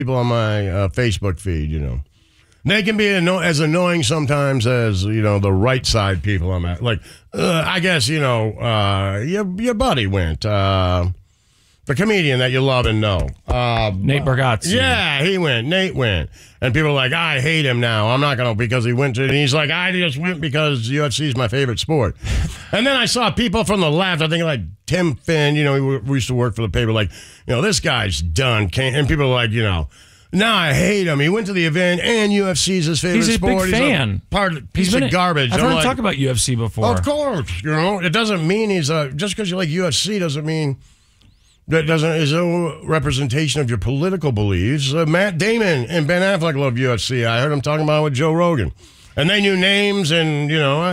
people on my Facebook feed, They can be as annoying sometimes as, the right side people I'm at. Like, I guess, your buddy went. The comedian that you love and know. Nate Bargatze. Yeah, he went. Nate went. And people are like, I hate him now. I'm not going to because he went to, and he's like, I just went because UFC is my favorite sport. And then I saw people from the left, I think like Tim Finn, we used to work for the paper, like, this guy's done. And people are like, now I hate him. He went to the event, and UFC is his favorite sport. He's a big fan. Piece of garbage. I've heard him talk about UFC before. Of course. It doesn't mean he's just because you like UFC doesn't mean that is a representation of your political beliefs. Matt Damon and Ben Affleck love UFC. I heard him talking about it with Joe Rogan. And they knew names, and,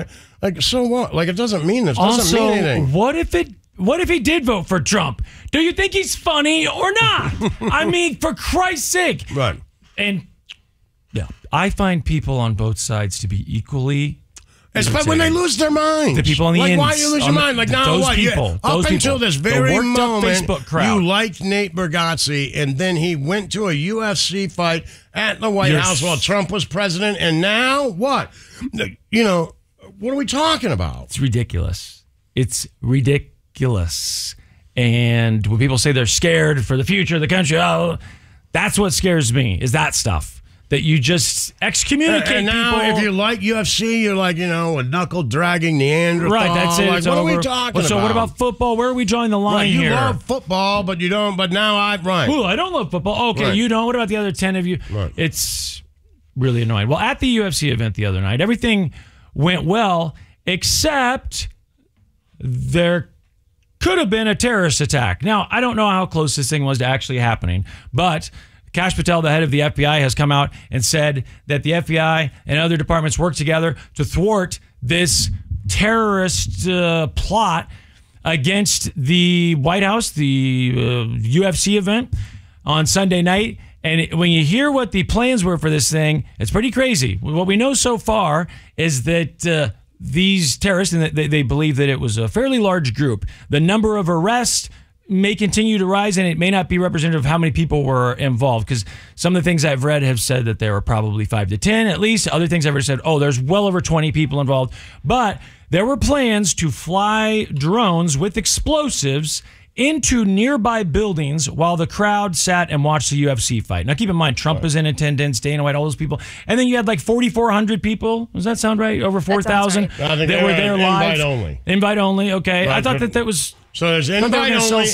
so what? Like, it doesn't mean this. Doesn't mean anything. What if he did vote for Trump? Do you think he's funny or not? I mean, for Christ's sake. Right. And yeah, I find people on both sides to be equally. But when they lose their minds. The people on the why do you lose your mind? Like, now those what? People, up until this very moment, crowd. You liked Nate Bargatze, and then he went to a UFC fight at the White House while Trump was president, and now what? What are we talking about? It's ridiculous. It's ridiculous. And when people say they're scared for the future of the country, that's what scares me, is that stuff. That you just excommunicate and now, people. If you like UFC, you're like, a knuckle-dragging Neanderthal. Right, that's it. Like, what are we talking about? So what about football? Where are we drawing the line here? You love football, but you don't. But now right. Ooh, I don't love football. Okay, you don't. What about the other 10 of you? Right. It's really annoying. Well, at the UFC event the other night, everything went well, except there could have been a terrorist attack. Now, I don't know how close this thing was to actually happening, but Kash Patel, the head of the FBI, has come out and said that the FBI and other departments work together to thwart this terrorist plot against the White House, the UFC event on Sunday night. And when you hear what the plans were for this thing, it's pretty crazy. What we know so far is that these terrorists, and they believe that it was a fairly large group. The number of arrests may continue to rise, and it may not be representative of how many people were involved, because some of the things I've read have said that there were probably 5 to 10 at least. Other things I've read said, there's well over 20 people involved. But there were plans to fly drones with explosives into nearby buildings while the crowd sat and watched the UFC fight. Now, keep in mind, Trump was in attendance, Dana White, all those people. And then you had like 4,400 people. Does that sound right? Over 4,000 right. that were there live. Invite only. Invite only, okay. Right. I thought that was... So there's invite only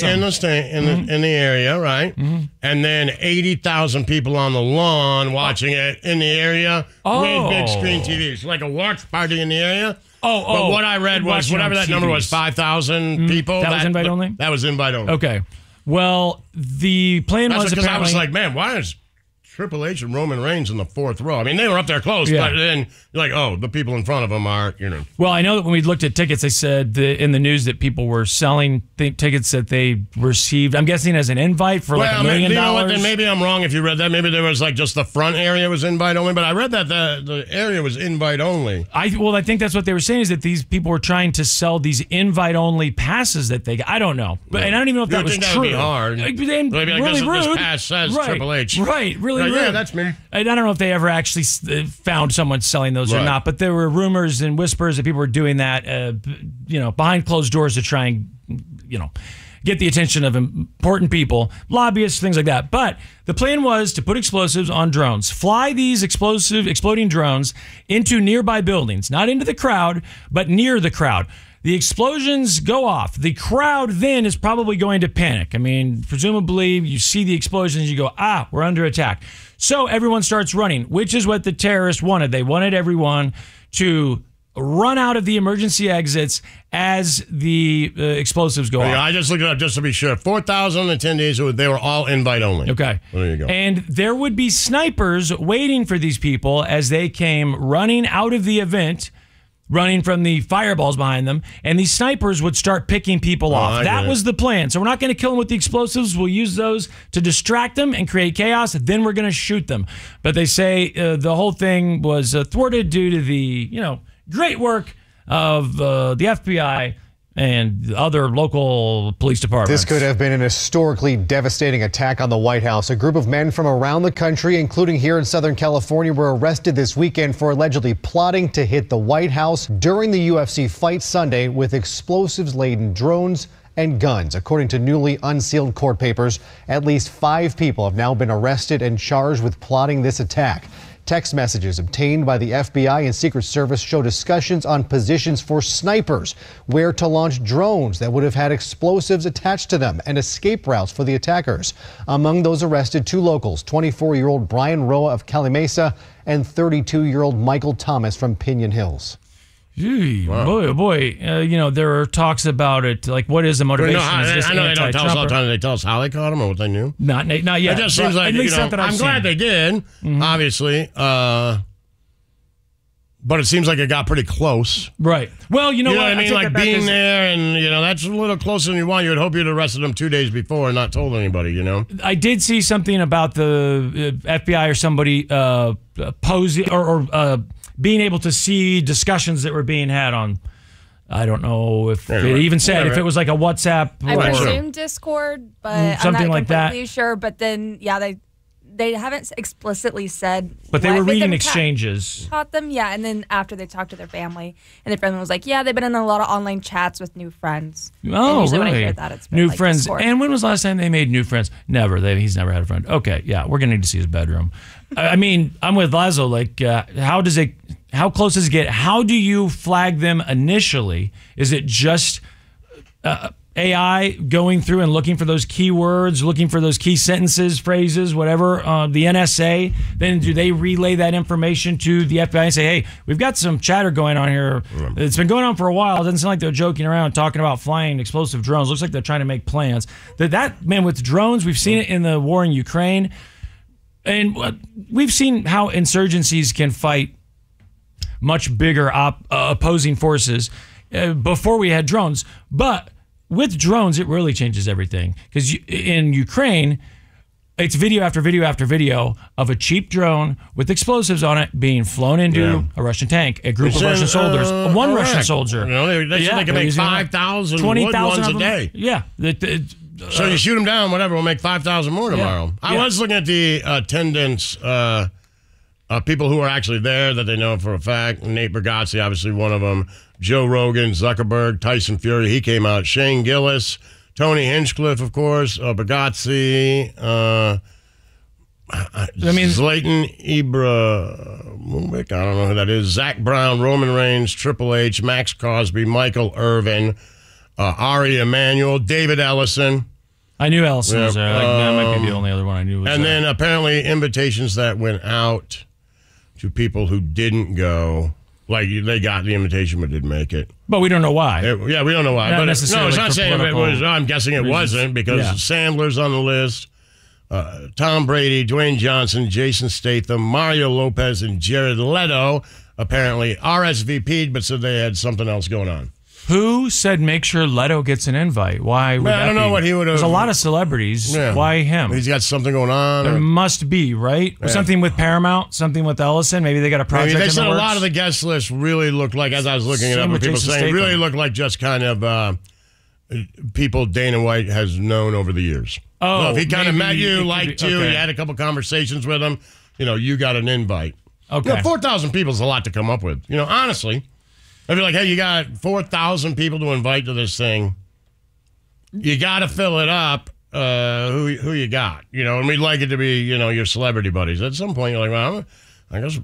in the area, right? Mm-hmm. And then 80,000 people on the lawn watching it in the area with big screen TVs. Like a watch party in the area. But what I read was whatever that number was, 5,000 people. That was invite only? That was invite only. Okay. Well, the plan was because apparently... I was like, man, why is Triple H and Roman Reigns in the fourth row? I mean, they were up there close, but then you're like, the people in front of them are, Well, I know that when we looked at tickets, they said in the news that people were selling tickets that they received, I'm guessing as an invite for like $1 million. You know what? Then maybe I'm wrong if you read that. Maybe there was like just the front area was invite only, but I read that the area was invite only. I think that's what they were saying, is that these people were trying to sell these invite only passes that they got. I don't know. But and I don't even know if that was true. That would be hard. Maybe really rude. This pass says Triple H. Right, really rude. Yeah, that's me. I don't know if they ever actually found someone selling those or not, but there were rumors and whispers that people were doing that, behind closed doors to try and, get the attention of important people, lobbyists, things like that. But the plan was to put explosives on drones, fly these exploding drones into nearby buildings, not into the crowd, but near the crowd. The explosions go off. The crowd then is probably going to panic. I mean, presumably you see the explosions, you go, we're under attack. So everyone starts running, which is what the terrorists wanted. They wanted everyone to run out of the emergency exits as the explosives go off. I just looked it up just to be sure. 4,000 attendees, they were all invite only. Okay. Well, there you go. And there would be snipers waiting for these people as they came running out of the event, running from the fireballs behind them, and these snipers would start picking people off. That was the plan. So we're not going to kill them with the explosives. We'll use those to distract them and create chaos. Then we're going to shoot them. But they say the whole thing was thwarted due to the, great work of the FBI and other local police departments. This could have been an historically devastating attack on the White House. A group of men from around the country, including here in Southern California, were arrested this weekend for allegedly plotting to hit the White House during the UFC fight Sunday with explosives-laden drones and guns. According to newly unsealed court papers, at least 5 people have now been arrested and charged with plotting this attack. Text messages obtained by the FBI and Secret Service show discussions on positions for snipers, where to launch drones that would have had explosives attached to them, and escape routes for the attackers. Among those arrested, 2 locals, 24-year-old Brian Roa of Calimesa and 32-year-old Michael Thomas from Pinon Hills. Gee, boy, there are talks about it. Like, what is the motivation? I know they don't tell us all the time. They tell us how they caught him or what they knew. Not yet. It just seems like, I'm glad they did, obviously. But it seems like it got pretty close. Right. Well, you know what I mean? Like being there, and, that's a little closer than you want. You would hope you'd arrested them 2 days before and not told anybody, I did see something about the FBI or somebody posing or being able to see discussions that were being had on, I don't know if it even said if it was like a WhatsApp. I presume Discord, but something I'm not like that. completely sure. But then, they haven't explicitly said. But they were reading exchanges. Taught them, and then after they talked to their family, and their family was like, they've been in a lot of online chats with new friends. Oh, really? When I hear that, it's been new like friends. Discord. And when was the last time they made new friends? Never. He's never had a friend. Okay, we're gonna need to see his bedroom. I mean, I'm with Lazo. Like, how close does it get? How do you flag them initially? Is it just AI going through and looking for those keywords, looking for those key sentences, phrases, whatever, the NSA? Then do they relay that information to the FBI and say, hey, we've got some chatter going on here. It's been going on for a while. It doesn't sound like they're joking around talking about flying explosive drones. Looks like they're trying to make plans. Man, with drones, we've seen it in the war in Ukraine. And we've seen how insurgencies can fight much bigger opposing forces before we had drones. But with drones, it really changes everything. Because in Ukraine, it's video after video after video of a cheap drone with explosives on it being flown into a Russian tank, a group of Russian soldiers, one Russian soldier. They can make 5,000 wood ones a day. Yeah. So you shoot them down, whatever, we'll make 5,000 more tomorrow. I was looking at the attendance, people who are actually there that they know for a fact. Nate Bargatze, obviously one of them. Joe Rogan, Zuckerberg, Tyson Fury, he came out. Shane Gillis, Tony Hinchcliffe, of course, Bargatze, Zlatan Ibrahimovic, I don't know who that is. Zach Brown, Roman Reigns, Triple H, Max Crosby, Michael Irvin, Ari Emanuel, David Ellison. I knew Ellison was there. That might be the only other one I knew was there. And then apparently invitations that went out to people who didn't go. Like, they got the invitation but didn't make it. But we don't know why. We don't know why. Not necessarily it's not saying it was. I'm guessing it wasn't because Sandler's on the list. Tom Brady, Dwayne Johnson, Jason Statham, Mario Lopez, and Jared Leto apparently RSVP'd, but said they had something else going on. Who said make sure Leto gets an invite? Why would I don't know what he would have. There's a lot of celebrities. Yeah. Why him? He's got something going on. There must be, right? Yeah. Something with Paramount, something with Ellison. Maybe they got a project. They said a lot of the guest lists really looked like, as I was looking it up, and people saying really looked like just kind of people Dana White has known over the years. Oh, so if he kind of met you, liked you, you had a couple conversations with him, you got an invite. Okay. 4,000 people is a lot to come up with. Honestly. I'd be like, hey, you got 4,000 people to invite to this thing. You got to fill it up. Who you got? And we'd like it to be, your celebrity buddies. At some point, you're like, well, I guess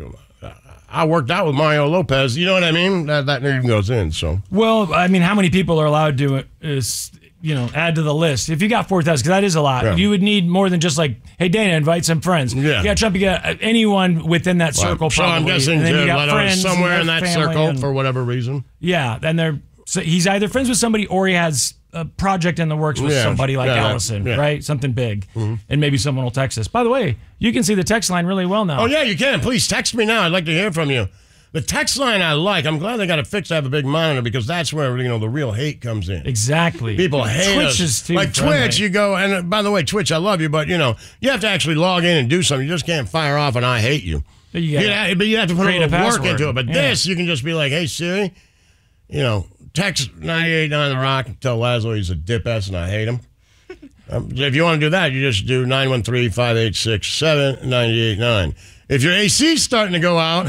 I worked out with Mario Lopez. You know what I mean? That name goes in. So. Well, I mean, how many people are allowed to add to the list? If you got 4,000, because that is a lot, you would need more than just like, hey, Dana, invite some friends. Yeah. You got Trump, you got anyone within that circle. So I'm guessing Jared Leto is somewhere in that circle for whatever reason. Yeah, and he's either friends with somebody or he has a project in the works with somebody like Ellison, right? Something big. Mm-hmm. And maybe someone will text us. By the way, you can see the text line really well now. Oh, yeah, you can. Please text me now. I'd like to hear from you. The text line I like. I'm glad they got it fixed to have a big monitor because that's where the real hate comes in. Exactly. People hate Twitch us. Is too like friendly. Twitch, you go and by the way, Twitch, I love you, but you have to actually log in and do something. You just can't fire off and I hate you. But you have to put a little work into it. But this, you can just be like, hey Siri, text 98.9 The Rock and tell Laszlo he's a dip-ass and I hate him. If you want to do that, you just do 913-586-7989. If your AC's starting to go out,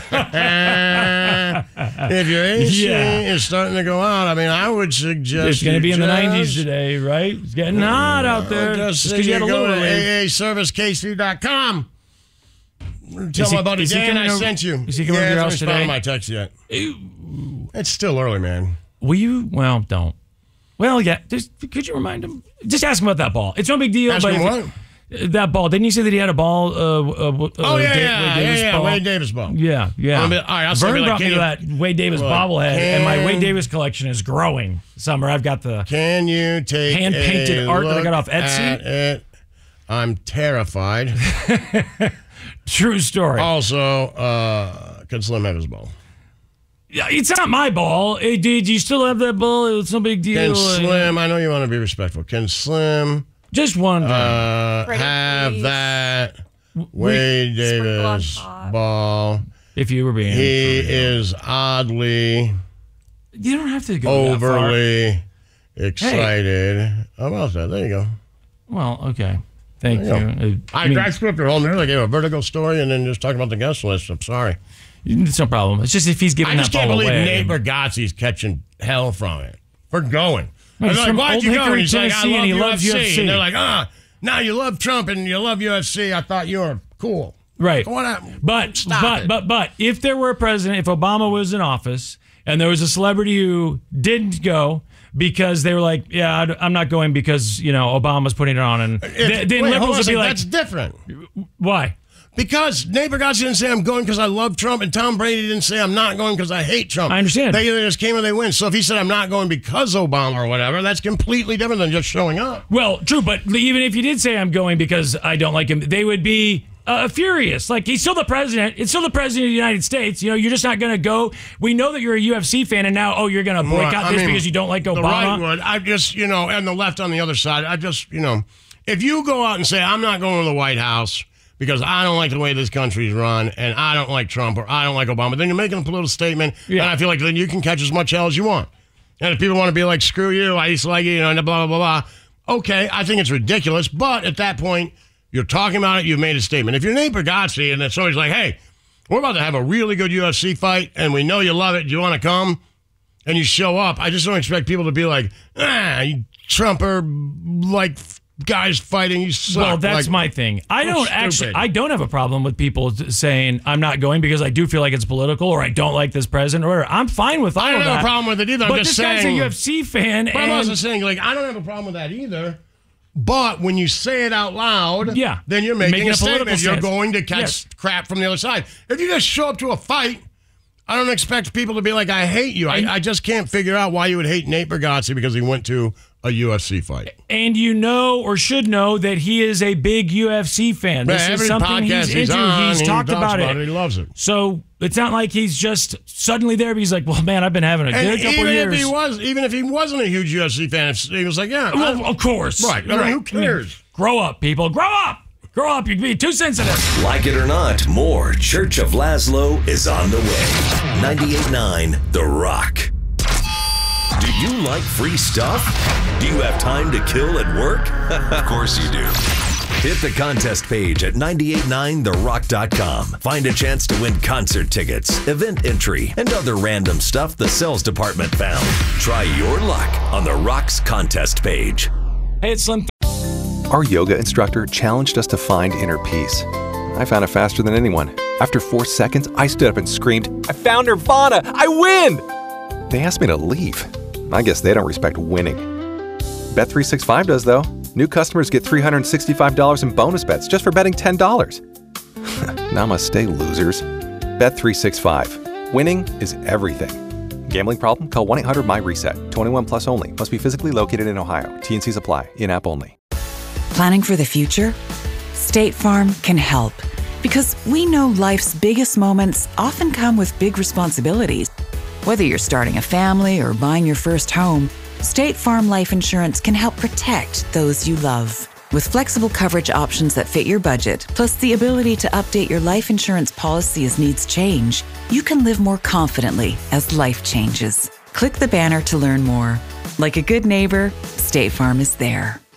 is starting to go out, I mean, I would suggest it's going to be in the 90s today, right? It's getting hot out there. Just because you had a go little to relief. AAServiceKC.com. Tell my buddy Dan I sent you. Is he coming to your house today? I haven't responded to my text yet. It's still early, man. Will you? Well, don't. Well, yeah. Could you remind him? Just ask him about that ball. It's no big deal. Ask him what? That ball. Didn't you say that he had a ball? Wade Davis ball. Yeah. All right, I'll Vern brought me that Wade Davis bobblehead, and my Wade Davis collection is growing. Summer, I've got the Can you take hand-painted art that I got off Etsy? At it? I'm terrified. True story. Also, can Slim have his ball? Yeah, it's not my ball. Hey, did you still have that ball? It's no big deal. Can Slim, I know you want to be respectful. Can Slim just wondering. Have that Wade Davis ball? If you were being He is oddly you don't have to go overly excited about that. There you go. Well, okay. Thank you. I scripted home there. They gave a Vertigo story and then just talking about the guest list. I'm sorry. It's no problem. It's just if he's giving that ball away. I just can't believe Nate Bargatze's catching hell from it for going. He's like, from why'd Old you go? Hickory, He's like, Tennessee, and he loves UFC. And they're like, now you love Trump and you love UFC. I thought you were cool. Right. But if there were a president, if Obama was in office and there was a celebrity who didn't go because they were like, yeah, I'm not going because, Obama's putting it on. And then liberals would be like, that's different. Why? Because Nate Bargatze didn't say I'm going because I love Trump, and Tom Brady didn't say I'm not going because I hate Trump. I understand. They either just came or they win. So if he said I'm not going because Obama or whatever, that's completely different than just showing up. Well, true, but even if you did say I'm going because I don't like him, they would be furious. Like, he's still the president. It's still the president of the United States. You're just not going to go. We know that you're a UFC fan, and now, you're going to boycott this because you don't like Obama. The right would. I just, and the left on the other side, I just, if you go out and say I'm not going to the White House because I don't like the way this country's run, and I don't like Trump, or I don't like Obama, then you're making a political statement, and I feel like then you can catch as much hell as you want. And if people want to be like, screw you, I used to like you, and blah, blah, blah, blah, okay, I think it's ridiculous, but at that point, you're talking about it, you've made a statement. If you're Nate Bargatze, and then somebody's like, hey, we're about to have a really good UFC fight, and we know you love it, do you want to come? And you show up, I just don't expect people to be like, you Trumper, like, guys fighting, you suck. Well, that's my thing. I don't have a problem with people saying I'm not going because I do feel like it's political or I don't like this president or whatever. I'm fine with all of that. I don't have a problem with it either. I'm just saying. But this guy's a UFC fan. But I'm also saying, I don't have a problem with that either. But when you say it out loud, then you're making a statement. You're going to catch crap from the other side. If you just show up to a fight, I don't expect people to be like, I hate you. I just can't figure out why you would hate Nate Bargatze because he went to a UFC fight. And you know or should know that he is a big UFC fan. This is something he's into. He's talked about it. He loves it. So it's not like he's just suddenly there, but he's like, well, man, I've been having a good couple of years. Even if he wasn't a huge UFC fan, he was like, yeah. Well, of course. Right. I mean, who cares? Grow up, people. Grow up. Grow up. You can be too sensitive. Like it or not, more Church of Laszlo is on the way. 98.9 The Rock. Do you like free stuff? Do you have time to kill at work? Of course you do. Hit the contest page at 989therock.com. Find a chance to win concert tickets, event entry, and other random stuff the sales department found. Try your luck on The Rock's contest page. Hey, it's Slim. Our yoga instructor challenged us to find inner peace. I found it faster than anyone. After 4 seconds, I stood up and screamed, I found Nirvana! I win! They asked me to leave. I guess they don't respect winning. Bet365 does, though. New customers get $365 in bonus bets just for betting $10. Namaste, losers. Bet365. Winning is everything. Gambling problem? Call 1-800-MY-RESET. 21 plus only. Must be physically located in Ohio. T&Cs apply. In-app only. Planning for the future? State Farm can help. Because we know life's biggest moments often come with big responsibilities. Whether you're starting a family or buying your first home, State Farm Life Insurance can help protect those you love. With flexible coverage options that fit your budget, plus the ability to update your life insurance policy as needs change, you can live more confidently as life changes. Click the banner to learn more. Like a good neighbor, State Farm is there.